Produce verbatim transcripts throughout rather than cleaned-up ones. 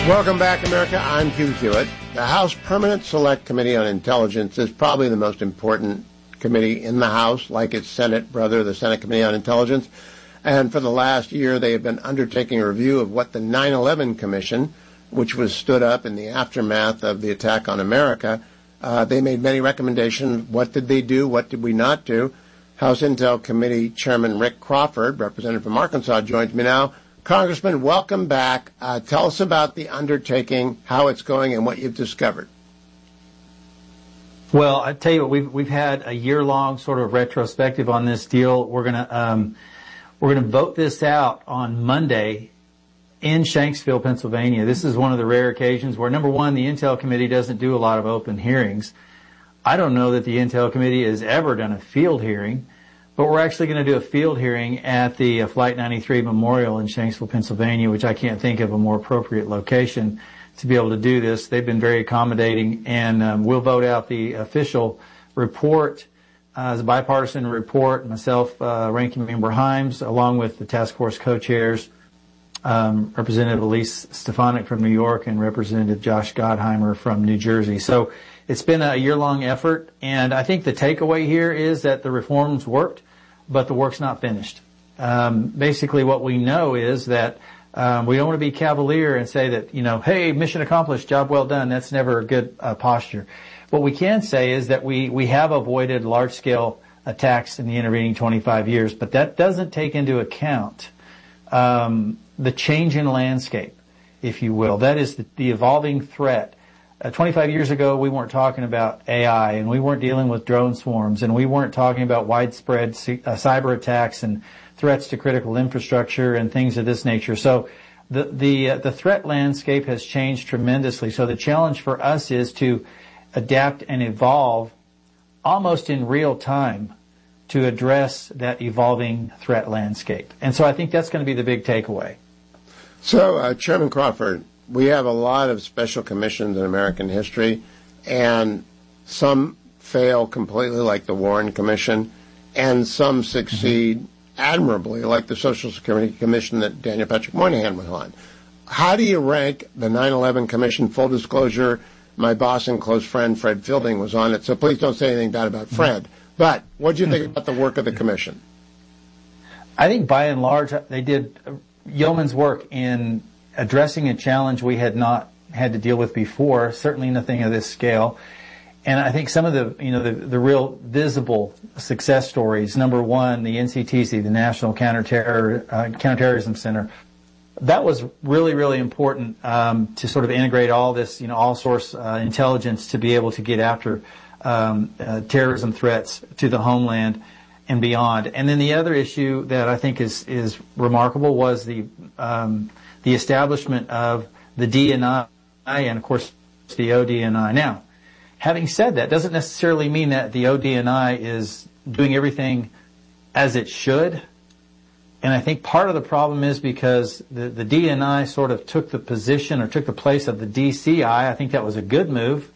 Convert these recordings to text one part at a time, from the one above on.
Welcome back, America. I'm Hugh Hewitt. The House Permanent Select Committee on Intelligence is probably the most important committee in the House, like its Senate brother, the Senate Committee on Intelligence. And for the last year, they have been undertaking a review of what the nine eleven Commission, which was stood up in the aftermath of the attack on America, uh, they made many recommendations. What did they do? What did we not do? House Intel Committee Chairman Rick Crawford, representative from Arkansas, joins me now. Congressman, welcome back. Uh, tell us about the undertaking, how it's going, and what you've discovered. Well, I tell you what, we've we've had a year-long sort of retrospective on this deal. We're gonna um, we're gonna vote this out on Monday in Shanksville, Pennsylvania. This is one of the rare occasions where, number one, the Intel Committee doesn't do a lot of open hearings. I don't know that the Intel Committee has ever done a field hearing. But we're actually going to do a field hearing at the uh, Flight ninety-three Memorial in Shanksville, Pennsylvania, which I can't think of a more appropriate location to be able to do this. They've been very accommodating, and um, we'll vote out the official report uh, as a bipartisan report. Myself, uh, Ranking Member Himes, along with the task force co-chairs, um, Representative Elise Stefanik from New York and Representative Josh Gottheimer from New Jersey. So it's been a year-long effort, and I think the takeaway here is that the reforms worked, but the work's not finished. Um, basically, what we know is that um, we don't want to be cavalier and say that, you know, hey, mission accomplished, job well done. That's never a good uh, posture. What we can say is that we, we have avoided large-scale attacks in the intervening twenty-five years, but that doesn't take into account um, the change in landscape, if you will. That is the, the evolving threat. Uh, twenty-five years ago, we weren't talking about A I, and we weren't dealing with drone swarms, and we weren't talking about widespread c- uh, cyber attacks and threats to critical infrastructure and things of this nature. So the the uh, the threat landscape has changed tremendously. So the challenge for us is to adapt and evolve almost in real time to address that evolving threat landscape. And so I think that's going to be the big takeaway. So, uh, Chairman Crawford, we have a lot of special commissions in American history, and some fail completely, like the Warren Commission, and some succeed mm-hmm. admirably, like the Social Security Commission that Daniel Patrick Moynihan was on. How do you rank the nine eleven Commission? Full disclosure, my boss and close friend Fred Fielding was on it, so please don't say anything bad about Fred. But what do you think about the work of the Commission? I think by and large they did yeoman's work in addressing a challenge we had not had to deal with before, certainly nothing of this scale. And I think some of the, you know, the, the real visible success stories, number one, the N C T C, the National Counterterror, uh, Counterterrorism Center, that was really, really important um, to sort of integrate all this, you know, all source uh, intelligence to be able to get after um, uh, terrorism threats to the homeland and beyond. And then the other issue that I think is, is remarkable was the um, the establishment of the D N I and, of course, the O D N I. Now, having said that, doesn't necessarily mean that the O D N I is doing everything as it should. And I think part of the problem is because the, the D N I sort of took the position or took the place of the D C I. I think that was a good move.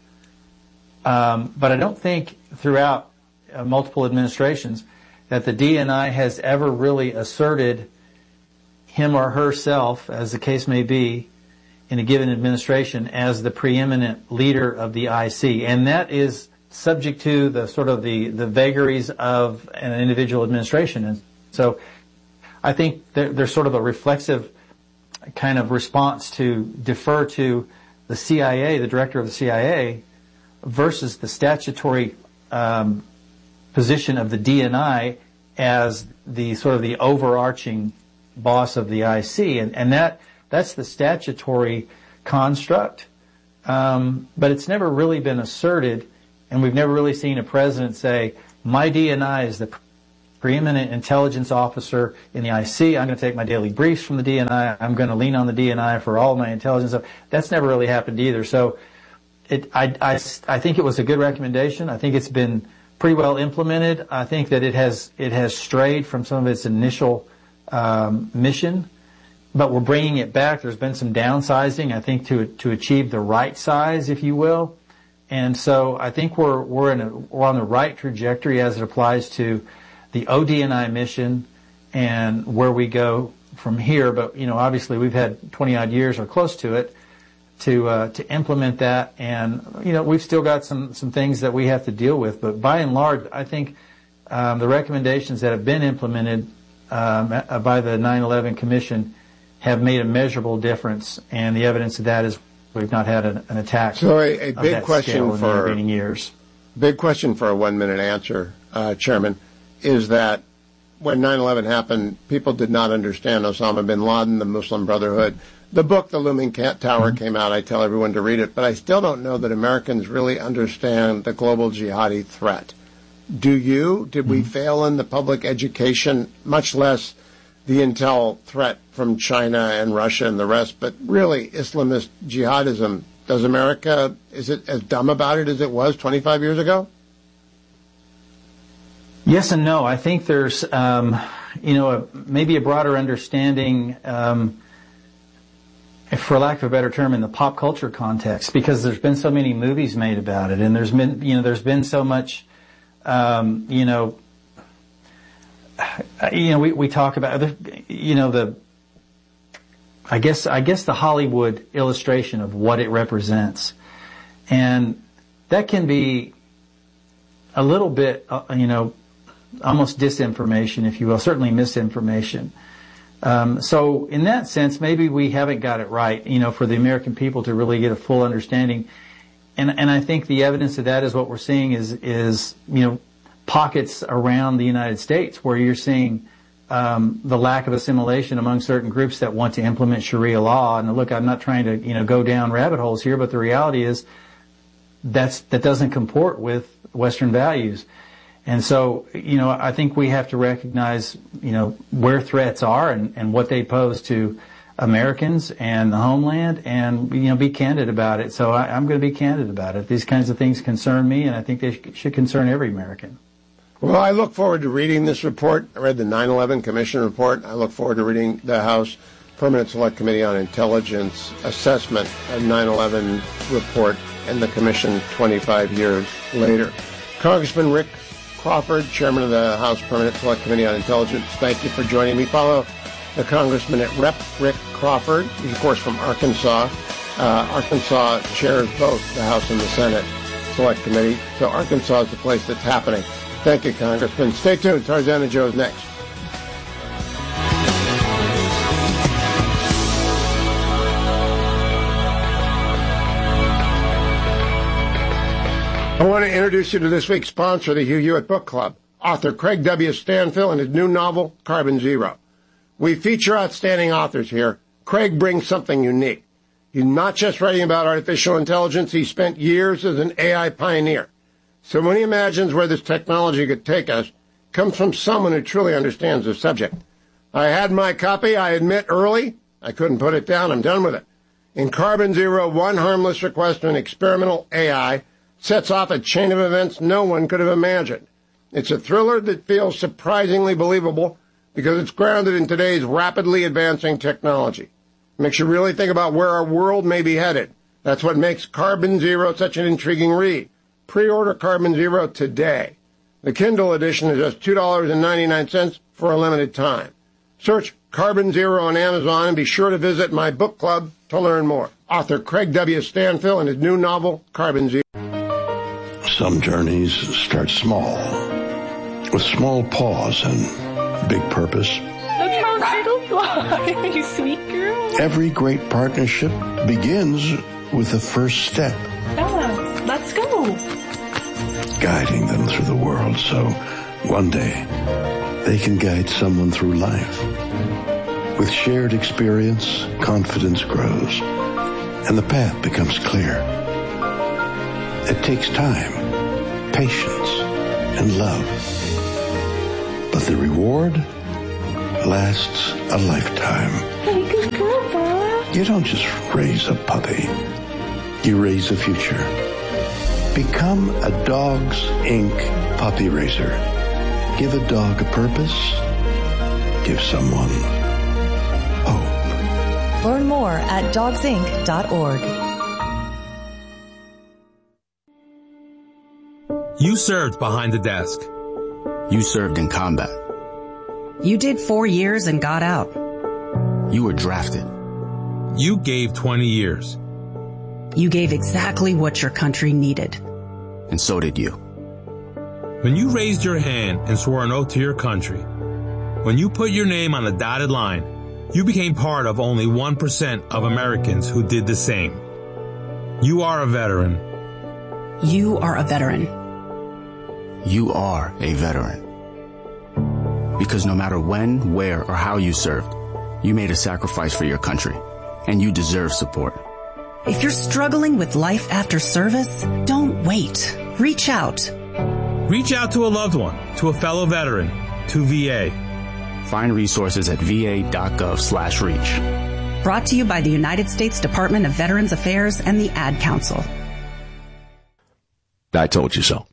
Um, but I don't think throughout uh, multiple administrations that the D N I has ever really asserted him or herself, as the case may be, in a given administration as the preeminent leader of the I C. And that is subject to the sort of the, the vagaries of an individual administration. And so I think there, there's sort of a reflexive kind of response to defer to the C I A, the director of the C I A, versus the statutory um, position of the D N I as the sort of the overarching boss of the I C, and, and that that's the statutory construct. Um, but it's never really been asserted, and we've never really seen a president say, my D N I is the preeminent intelligence officer in the I C. I'm going to take my daily briefs from the D N I. I'm going to lean on the D N I for all my intelligence stuff. That's never really happened either. So it, I, I, I think it was a good recommendation. I think it's been pretty well implemented. I think that it has it has strayed from some of its initial um, mission, but we're bringing it back. There's been some downsizing, I think, to to achieve the right size, if you will. And so I think we're we're in a, we're on the right trajectory as it applies to the O D N I mission and where we go from here. But you know, obviously, we've had twenty odd years or close to it to uh, to implement that. And you know, we've still got some some things that we have to deal with. But by and large, I think um, the recommendations that have been implemented um, by the nine eleven Commission have made a measurable difference. And the evidence of that is we've not had an, an attack. So a, a big question for in the intervening years. Big question for a one-minute answer, uh, Chairman, is that when nine eleven happened, people did not understand Osama bin Laden, the Muslim Brotherhood. The book, The Looming Cat Tower, came out. I tell everyone to read it, but I still don't know that Americans really understand the global jihadi threat. Do you? Did we fail in the public education, much less the intel threat from China and Russia and the rest, but really Islamist jihadism? Does America, is it as dumb about it as it was twenty-five years ago? Yes and no. I think there's, um, you know, a, maybe a broader understanding, um, for lack of a better term, in the pop culture context, because there's been so many movies made about it, and there's been, you know, there's been so much, um, you know, you know, we, we talk about, you know, the, I guess, I guess the Hollywood illustration of what it represents. And that can be a little bit, uh, you know, almost disinformation, if you will, certainly misinformation. Um, so in that sense, maybe we haven't got it right, you know, for the American people to really get a full understanding. And, and I think the evidence of that is what we're seeing is, is, you know, pockets around the United States where you're seeing, um, the lack of assimilation among certain groups that want to implement Sharia law. And look, I'm not trying to, you know, go down rabbit holes here, but the reality is that's, that doesn't comport with Western values. And so, you know, I think we have to recognize, you know, where threats are and, and what they pose to Americans and the homeland, and, you know, be candid about it. So I, I'm going to be candid about it. These kinds of things concern me, and I think they sh- should concern every American. Well, I look forward to reading this report. I read the nine eleven Commission report. I look forward to reading the House Permanent Select Committee on Intelligence assessment of nine eleven report and the Commission twenty-five years later. Congressman Rick Crawford, Chairman of the House Permanent Select Committee on Intelligence, thank you for joining me. Follow the Congressman at Rep Rick Crawford. He's, of course, from Arkansas. Uh, Arkansas chairs both the House and the Senate Select Committee, so Arkansas is the place that's happening. Thank you, Congressman. Stay tuned. Tarzana Joe is next. I want to introduce you to this week's sponsor, the Hugh Hewitt Book Club, author Craig W. Stanfill and his new novel, Carbon Zero. We feature outstanding authors here. Craig brings something unique. He's not just writing about artificial intelligence. He spent years as an A I pioneer. So when he imagines where this technology could take us, it comes from someone who truly understands the subject. I had my copy, I admit, early. I couldn't put it down. I'm done with it. In Carbon Zero, one harmless request to an experimental A I sets off a chain of events no one could have imagined. It's a thriller that feels surprisingly believable because it's grounded in today's rapidly advancing technology. It makes you really think about where our world may be headed. That's what makes Carbon Zero such an intriguing read. Pre-order Carbon Zero today. The Kindle edition is just two dollars and ninety-nine cents for a limited time. Search Carbon Zero on Amazon and be sure to visit my book club to learn more. Author Craig W. Stanfill and his new novel, Carbon Zero. Some journeys start small, with small pause and big purpose. Look how little fly, you sweet girl. Every great partnership begins with the first step. Yeah, let's go. Guiding them through the world so one day they can guide someone through life. With shared experience, confidence grows, and the path becomes clear. It takes time, patience, and love. But the reward lasts a lifetime. Hey, good girl, Bob. You don't just raise a puppy. You raise a future. Become a Dogs Incorporated puppy raiser. Give a dog a purpose. Give someone hope. Learn more at dogs inc dot org. You served behind the desk. You served in combat. You did four years and got out. You were drafted. You gave twenty years. You gave exactly what your country needed. And so did you. When you raised your hand and swore an oath to your country, when you put your name on the dotted line, you became part of only one percent of Americans who did the same. You are a veteran. You are a veteran. You are a veteran. Because no matter when, where, or how you served, you made a sacrifice for your country, and you deserve support. If you're struggling with life after service, don't wait. Reach out. Reach out to a loved one, to a fellow veteran, to V A. Find resources at va.gov slash reach. Brought to you by the United States Department of Veterans Affairs and the Ad Council. I told you so.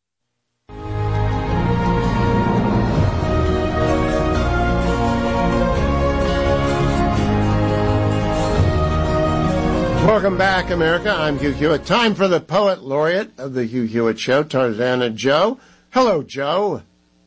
Welcome back, America. I'm Hugh Hewitt. Time for the Poet Laureate of the Hugh Hewitt Show, Tarzana Joe. Hello, Joe.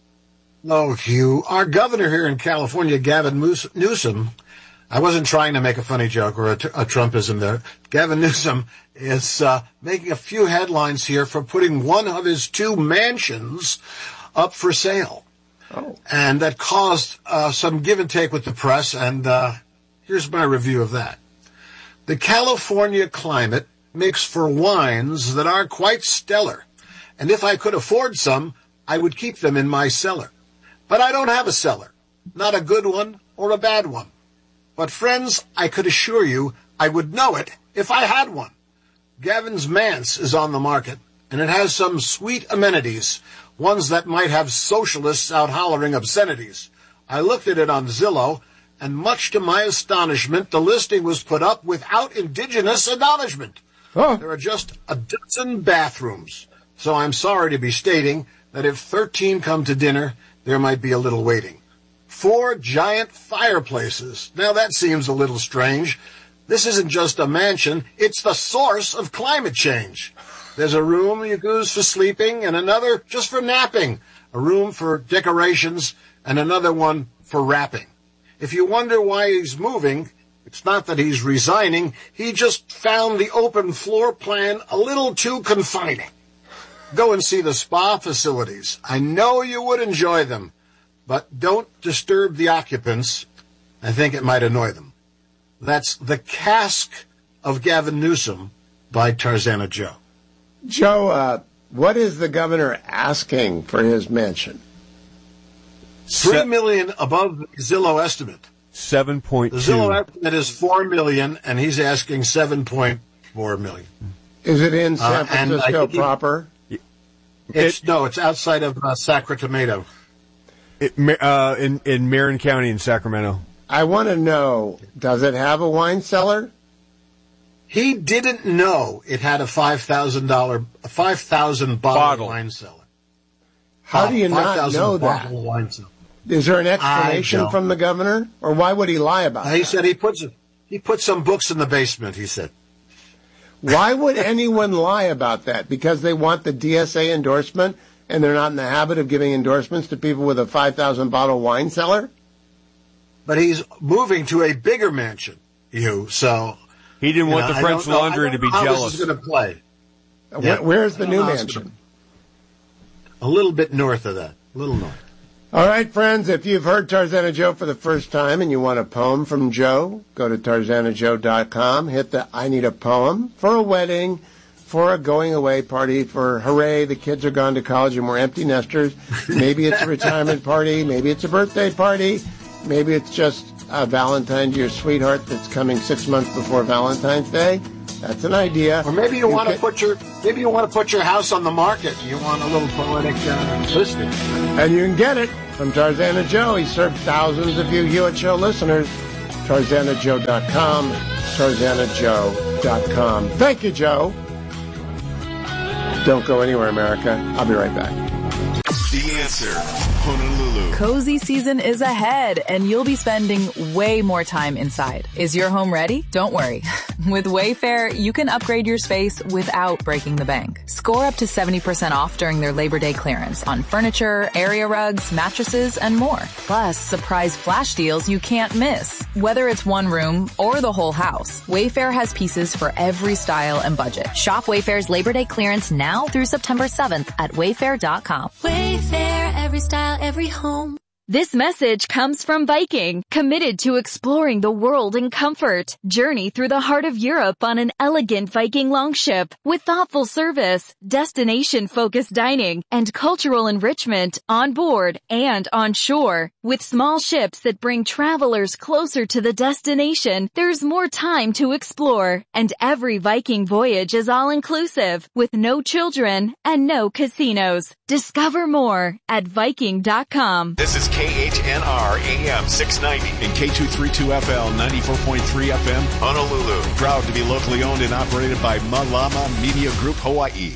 Hello, Hugh. Our governor here in California, Gavin Newsom, I wasn't trying to make a funny joke or a, a Trumpism there. Gavin Newsom is uh, making a few headlines here for putting one of his two mansions up for sale. Oh. And that caused uh, some give and take with the press, and uh, here's my review of that. The California climate makes for wines that are quite stellar, and if I could afford some, I would keep them in my cellar. But I don't have a cellar, not a good one or a bad one. But friends, I could assure you I would know it if I had one. Gavin's Manse is on the market, and it has some sweet amenities, ones that might have socialists out hollering obscenities. I looked at it on Zillow, and much to my astonishment, the listing was put up without indigenous acknowledgement. Oh. There are just a dozen bathrooms, so I'm sorry to be stating that if thirteen come to dinner, there might be a little waiting. Four giant fireplaces. Now that seems a little strange. This isn't just a mansion, it's the source of climate change. There's a room you use for sleeping and another just for napping, a room for decorations and another one for wrapping. If you wonder why he's moving, it's not that he's resigning. He just found the open floor plan a little too confining. Go and see the spa facilities. I know you would enjoy them, but don't disturb the occupants. I think it might annoy them. That's The Cask of Gavin Newsom by Tarzana Joe. Joe, uh, what is the governor asking for his mansion? Three million above the Zillow estimate. Seven point two. The Zillow estimate is four million, and he's asking seven point four million. Is it in San Uh, and I Francisco think he- proper? It's It- no, it's outside of uh, Sacramento. It, uh, in, in Marin County in Sacramento. I want to know, does it have a wine cellar? He didn't know it had a five thousand dollar, a five thousand bottle, Bottle. wine cellar. How do you not five thousand know that? bottle wine cellar. Is there an explanation don't. from the governor? Or why would he lie about Uh, he that? said he puts he put some books in the basement. He said. Why would anyone lie about that? Because they want the D S A endorsement and they're not in the habit of giving endorsements to people with a five thousand bottle wine cellar? But he's moving to a bigger mansion, you, so... He didn't you want know, the I French don't know- Laundry I to don't be know how jealous. This is going to play. Where, Yeah. where's the I don't new know how it's mansion? gonna- A little bit north of that. A little north. All right, friends, if you've heard Tarzana Joe for the first time and you want a poem from Joe, go to tarzana joe dot com, hit the I need a poem for a wedding, for a going away party, for hooray, the kids are gone to college and we're empty nesters. Maybe it's a retirement party, maybe it's a birthday party, maybe it's just a Valentine to your sweetheart that's coming six months before Valentine's Day. That's an idea. Or maybe you, You want to can- put your maybe you want to put your house on the market. You want a little poetic uh, listing. And you can get it from Tarzana Joe. He served thousands of you Hewitt Show listeners. tarzana joe dot com, tarzana joe dot com. Thank you, Joe. Don't go anywhere, America. I'll be right back. The Answer, Honolulu. Cozy season is ahead, and you'll be spending way more time inside. Is your home ready? Don't worry. With Wayfair, you can upgrade your space without breaking the bank. Score up to seventy percent off during their Labor Day clearance on furniture, area rugs, mattresses, and more. Plus, surprise flash deals you can't miss. Whether it's one room or the whole house, Wayfair has pieces for every style and budget. Shop Wayfair's Labor Day clearance now through September seventh at wayfair dot com. Wayfair, every style, every home. This message comes from Viking, committed to exploring the world in comfort. Journey through the heart of Europe on an elegant Viking longship with thoughtful service, destination-focused dining, and cultural enrichment on board and on shore. With small ships that bring travelers closer to the destination, there's more time to explore. And every Viking voyage is all-inclusive, with no children and no casinos. Discover more at viking dot com. This is K H N R A M six ninety and K two thirty-two F L ninety-four point three F M Honolulu. Proud to be locally owned and operated by Malama Media Group Hawaii.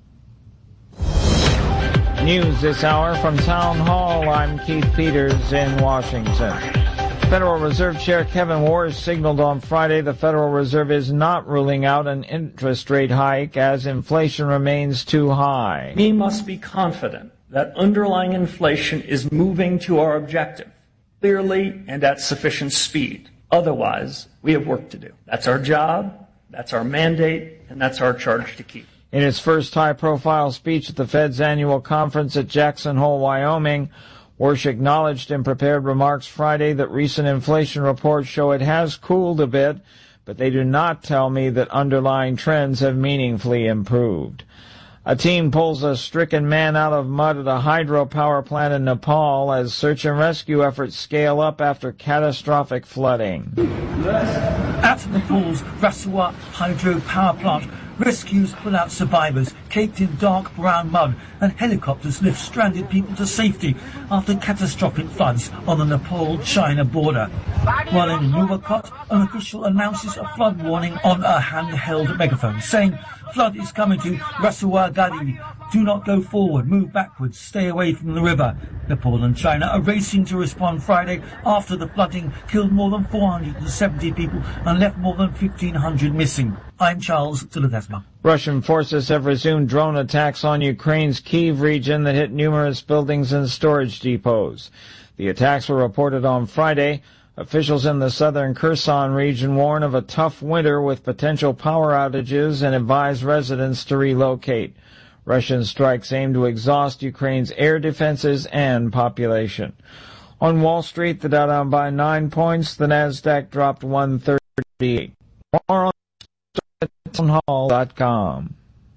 News this hour from Town Hall. I'm Keith Peters in Washington. Federal Reserve Chair Kevin Warsh signaled on Friday the Federal Reserve is not ruling out an interest rate hike as inflation remains too high. We must be confident that underlying inflation is moving to our objective, clearly and at sufficient speed. Otherwise, we have work to do. That's our job, that's our mandate, and that's our charge to keep. In his first high-profile speech at the Fed's annual conference at Jackson Hole, Wyoming, Warsh acknowledged in prepared remarks Friday that recent inflation reports show it has cooled a bit, but they do not tell me that underlying trends have meaningfully improved. A team pulls a stricken man out of mud at a hydropower plant in Nepal as search and rescue efforts scale up after catastrophic flooding. At Nepal's Rasua hydropower plant, rescues pull out survivors caked in dark brown mud, and helicopters lift stranded people to safety after catastrophic floods on the Nepal-China border. While in Nuwakot, an official announces a flood warning on a handheld megaphone, saying, "Flood is coming to Rasua Gadi. Do not go forward, move backwards, stay away from the river." Nepal and China are racing to respond Friday after the flooding killed more than four hundred seventy people and left more than fifteen hundred missing. I'm Charles Tiladesma. Russian forces have resumed drone attacks on Ukraine's Kyiv region that hit numerous buildings and storage depots. The attacks were reported on Friday. Officials in the southern Kherson region warn of a tough winter with potential power outages and advise residents to relocate. Russian strikes aim to exhaust Ukraine's air defenses and population. On Wall Street, the Dow down by nine points. The Nasdaq dropped one thirty-eight. More on town hall dot com.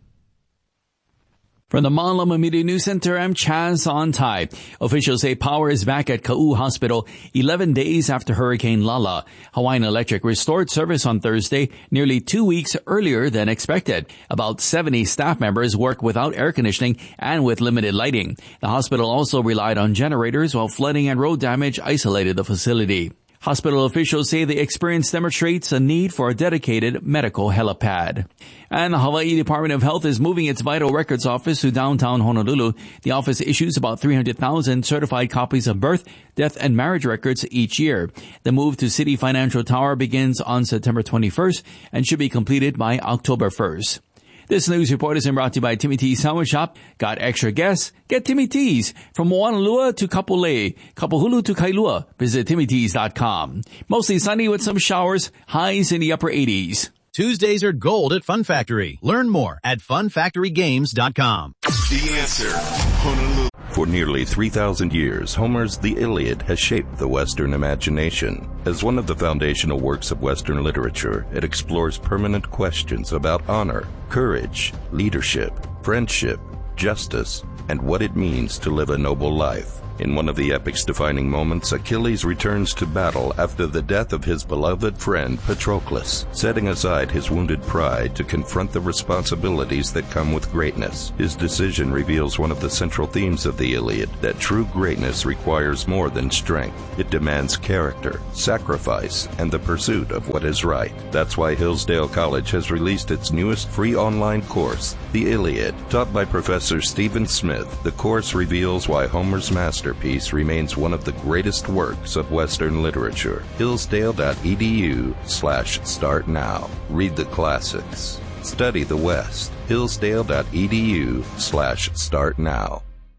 From the Malama Media News Center, I'm Chaz on time. Officials say power is back at Ka'u Hospital eleven days after Hurricane Lala. Hawaiian Electric restored service on Thursday, nearly two weeks earlier than expected. About seventy staff members work without air conditioning and with limited lighting. The hospital also relied on generators while flooding and road damage isolated the facility. Hospital officials say the experience demonstrates a need for a dedicated medical helipad. And the Hawaii Department of Health is moving its Vital Records office to downtown Honolulu. The office issues about three hundred thousand certified copies of birth, death, and marriage records each year. The move to City Financial Tower begins on September twenty-first and should be completed by October first. This news report is brought to you by Timmy T's Sandwich Shop. Got extra guests? Get Timmy T's. From Moanalua to Kapolei, Kapahulu to Kailua. Visit timmy t's dot com. Mostly sunny with some showers, highs in the upper eighties. Tuesdays are gold at Fun Factory. Learn more at fun factory games dot com. The Answer, Honolulu. For nearly three thousand years, Homer's The Iliad has shaped the Western imagination. As one of the foundational works of Western literature, it explores permanent questions about honor, courage, leadership, friendship, justice, and what it means to live a noble life. In one of the epic's defining moments, Achilles returns to battle after the death of his beloved friend Patroclus, setting aside his wounded pride to confront the responsibilities that come with greatness. His decision reveals one of the central themes of the Iliad, that true greatness requires more than strength. It demands character, sacrifice, and the pursuit of what is right. That's why Hillsdale College has released its newest free online course, The Iliad. Taught by Professor Stephen Smith, the course reveals why Homer's master masterpiece remains one of the greatest works of Western literature. Hillsdale.edu slash start now. Read the classics. Study the West. Hillsdale.edu slash start now.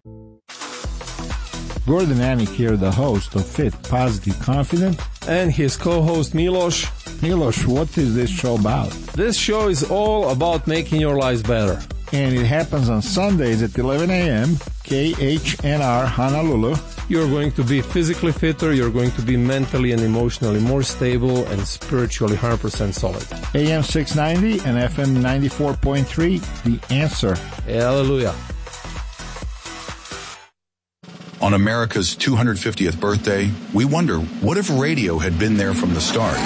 Gordon Amick here, the host of Fit, Positive, Confident. And his co-host Milos. Milos, what is this show about? This show is all about making your lives better. And it happens on Sundays at eleven a.m., K H N R Honolulu. You're going to be physically fitter, you're going to be mentally and emotionally more stable, and spiritually one hundred percent solid. A M six ninety and F M ninety-four point three, The Answer. Hallelujah. On America's two hundred fiftieth birthday, we wonder, what if radio had been there from the start?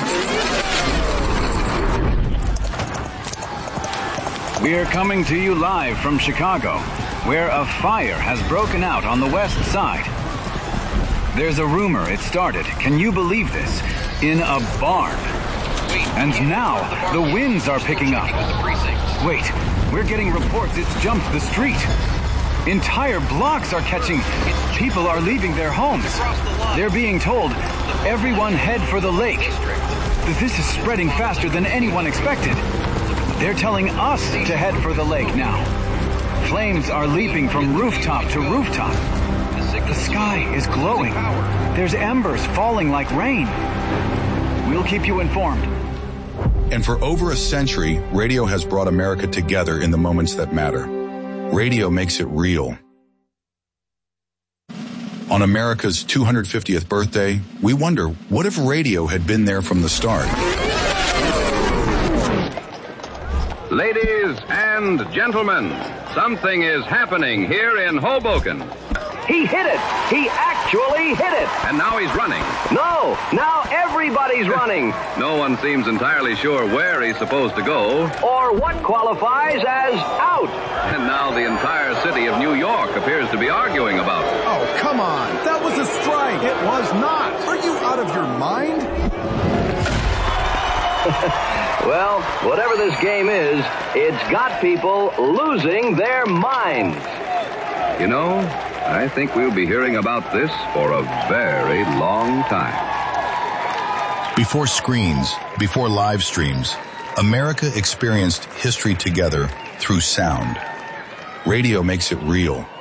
We are coming to you live from Chicago, where a fire has broken out on the west side. There's a rumor it started, can you believe this, in a barn. And now, the winds are picking up. Wait, we're getting reports it's jumped the street. Entire blocks are catching. People are leaving their homes. They're being told, everyone head for the lake. This is spreading faster than anyone expected. They're telling us to head for the lake now. Flames are leaping from rooftop to rooftop. The sky is glowing. There's embers falling like rain. We'll keep you informed. And for over a century, radio has brought America together in the moments that matter. Radio makes it real. On America's two hundred fiftieth birthday, we wonder, what if radio had been there from the start? Ladies and gentlemen, something is happening here in Hoboken. He hit it! He actually hit it! And now he's running. No! Now everybody's running! No one seems entirely sure where he's supposed to go. Or what qualifies as out. And now the entire city of New York appears to be arguing about it. Oh, come on! That was a strike! It was not! Are you out of your mind? Well, whatever this game is, it's got people losing their minds. You know, I think we'll be hearing about this for a very long time. Before screens, before live streams, America experienced history together through sound. Radio makes it real.